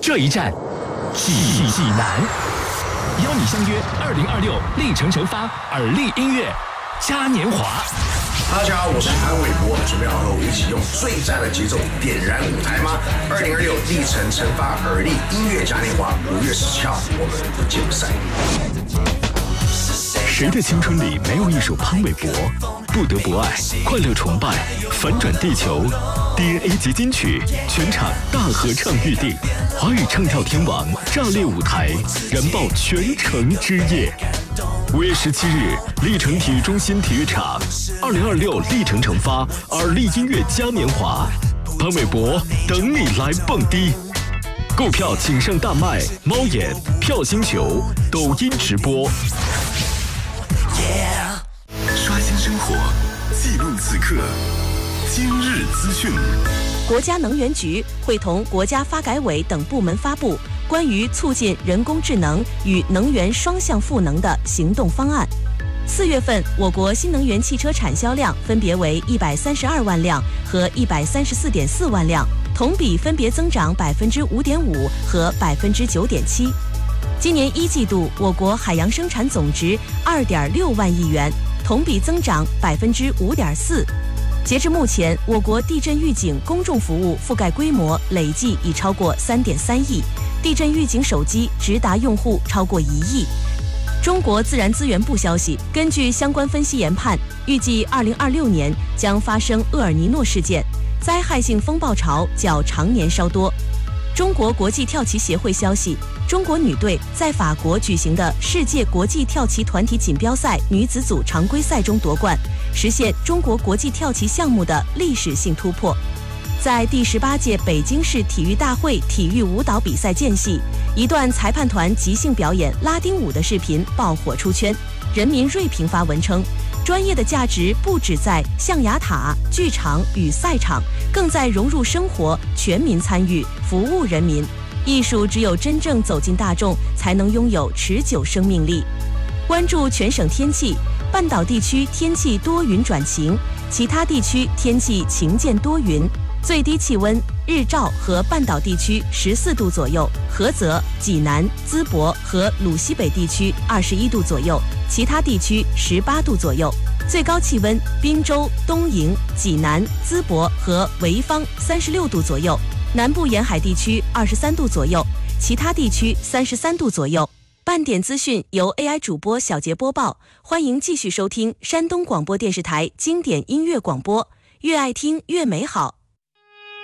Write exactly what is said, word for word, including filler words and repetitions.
这一站，济济南，邀你相约二零二六历程成发耳力音乐嘉年华。 大家好，我是潘玮柏，准备好和我一起用最赞的节奏点燃舞台吗？二零二六历程成发耳力音乐嘉年华，五月十七号我们不见不散。 谁的青春里没有一首潘玮柏？不得不爱，快乐崇拜，反转地球 ，D N A 级金曲，全场大合唱预定，华语唱跳天王炸裂舞台，燃爆全城之夜。五月十七日，历城体育中心体育场，二零二六历程成发耳力音乐嘉年华，潘玮柏等你来蹦迪。购票请上大麦、猫眼、票星球、抖音直播。 刷新生活，记录此刻，今日资讯。 国家能源局会同国家发改委等部门发布关于促进人工智能与能源双向赋能的行动方案。四月份，我国新能源汽车产销量分别为一百三十二万辆和一百三十四点四万辆，同比分别增长百分之五点五和百分之九点七。今年一季度，我国海洋生产总值二点六万亿元，同比增长百分之五点四。截至目前，我国地震预警公众服务覆盖规模累计已超过三点三亿，地震预警手机直达用户超过一亿。中国自然资源部消息，根据相关分析研判，预计二零二六年将发生厄尔尼诺事件，灾害性风暴潮较常年稍多。中国国际跳棋协会消息，中国女队在法国举行的世界国际跳棋团体锦标赛女子组常规赛中夺冠，实现中国国际跳棋项目的历史性突破。在第十八届北京市体育大会体育舞蹈比赛间隙，一段裁判团即兴表演拉丁舞的视频爆火出圈。人民锐评发文称，专业的价值不只在象牙塔、剧场与赛场，更在融入生活，全民参与，服务人民。艺术只有真正走进大众，才能拥有持久生命力。关注全省天气，半岛地区天气多云转晴，其他地区天气晴间多云。最低气温，日照和半岛地区十四度左右，菏泽、济南、淄博和鲁西北地区二十一度左右，其他地区十八度左右。最高气温，滨州、东营、济南、淄博和潍坊三十六度左右，南部沿海地区二十三度左右，其他地区三十三度左右。半点资讯由 A I 主播小杰播报，欢迎继续收听山东广播电视台经典音乐广播，越爱听越美好。